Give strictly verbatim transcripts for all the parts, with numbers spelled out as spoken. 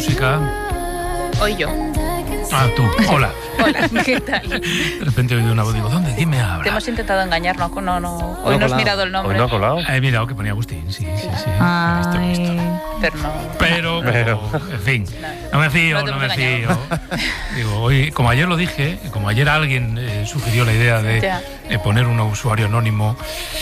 música. Hoy yo. Ah, tú. Hola. Hola, ¿qué tal? De repente he oído una voz, digo, ¿dónde? ¿Quién me habla? Te hemos intentado engañar, no, no, no. Hoy No no has colado. mirado el nombre. Hoy no ha colado. He mirado que ponía Agustín, sí, sí, sí. Ay. Esto, esto. Pero no. Pero, Pero. en fin, no me fío, No te no me hemos fío. Digo, hoy, como ayer lo dije, como ayer alguien eh, sugirió la idea de Ya. eh, poner un usuario anónimo,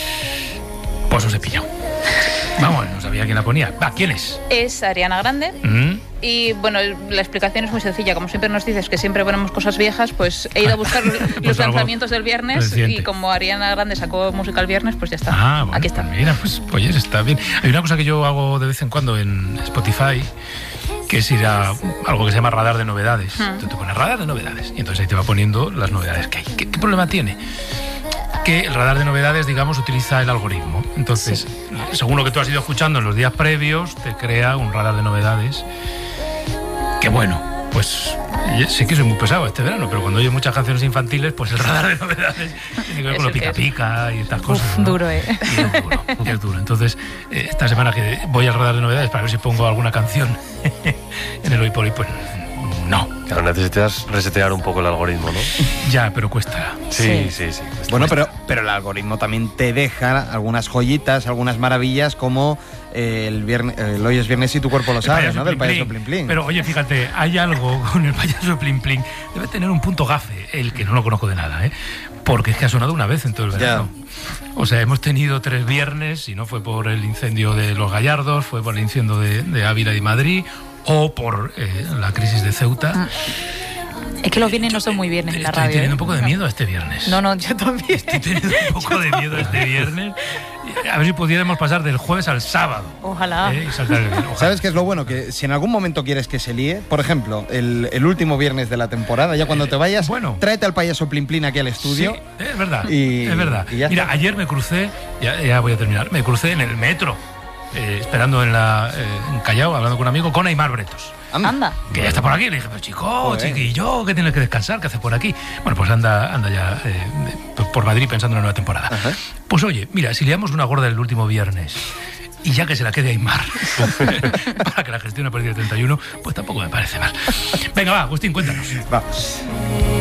pues os he pillado. Vamos, no sabía quién la ponía. Va, ¿quién es? Es Ariana Grande. ¿Mm? Y bueno, la explicación es muy sencilla. Como siempre nos dices que siempre ponemos cosas viejas, pues he ido a buscar Pues los algo lanzamientos del viernes. reciente. Y como Ariana Grande sacó música el viernes, pues ya está. Ah, bueno, Aquí está. pues mira, pues oye, está bien. Hay una cosa que yo hago de vez en cuando en Spotify, que es ir a algo que se llama radar de novedades. Hmm. Entonces te pones radar de novedades y entonces ahí te va poniendo las novedades que hay. ¿Qué, qué problema tiene? Que el radar de novedades, digamos, utiliza el algoritmo. Entonces, según lo que tú has ido escuchando en los días previos, te crea un radar de novedades. Que bueno, pues sé que soy muy pesado este verano, pero cuando oye muchas canciones infantiles, pues el radar de novedades tiene que ver con lo Es el que pica es. pica y estas cosas. Uf, ¿no? duro, ¿eh? Y es duro, y es duro. Entonces, eh, esta semana que voy al radar de novedades para ver si pongo alguna canción en el hoy por hoy, pues no. Claro, necesitas resetear un poco el algoritmo, ¿no? Ya, pero cuesta. Sí, Sí. sí, sí. cuesta. Bueno, pero, pero el algoritmo también te deja algunas joyitas, algunas maravillas, como eh, el, viernes, el hoy es viernes y tu cuerpo lo El sabe, payaso ¿no? Del Plin payaso Plin. Plin Plin. Pero oye, fíjate, hay algo con el payaso Plin Plin. Debe tener un punto gafe, el que no lo conozco de nada, ¿eh? Porque es que ha sonado una vez en todo el verano. O sea, hemos tenido tres viernes, y no fue por el incendio de Los Gallardos, fue por el incendio de, de Ávila y Madrid, o por eh, la crisis de Ceuta. Es que los viernes no son muy viernes en la Estoy radio. teniendo ¿eh? un poco de miedo a este viernes. No, no, yo también. Estoy teniendo un poco de miedo a este viernes. A ver si pudiéramos pasar del jueves al sábado. Ojalá. ¿eh? Y saltar el viernes. Ojalá. ¿Sabes qué es lo bueno? Que si en algún momento quieres que se líe, por ejemplo, el, el último viernes de la temporada, ya cuando te vayas, bueno. tráete al payaso Plin Plin aquí al Sí, estudio. es verdad. Y- es verdad. y ya Mira, está. ayer me crucé, ya, ya voy a terminar, me crucé en el metro, eh, esperando en, la, eh, en Callao, hablando con un amigo, con Aimar Bretos. Anda. Que ya está por aquí. Le dije, pero chico, Joder. chiquillo, que tienes que descansar, ¿qué haces por aquí? Bueno, pues anda, anda ya eh, de- por Madrid pensando en la nueva temporada. Ajá. Pues oye, mira, si liamos una gorda el último viernes y ya que se la quede Aimar para que la gestione a partir del treinta y uno, pues tampoco me parece mal. Venga, va, Agustín, cuéntanos. Vamos.